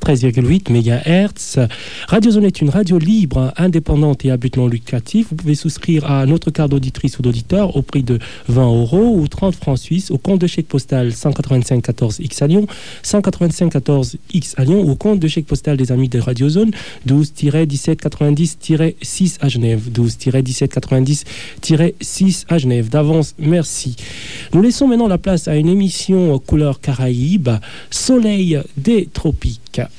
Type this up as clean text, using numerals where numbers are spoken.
93,8 MHz. Radio Zone est une radio libre, indépendante et à but non lucratif. Vous pouvez souscrire à notre carte d'auditrice ou d'auditeur au prix de 20 € ou 30 francs suisses au compte de chèque postal 185 14 X à Lyon, 185 14 X à Lyon ou au compte de chèque postal des amis de Radio Zone 12-1790-6 à Genève. 12-1790-6 à Genève. D'avance, merci. Nous laissons maintenant la place à une émission couleur Caraïbes, Soleil des tropiques.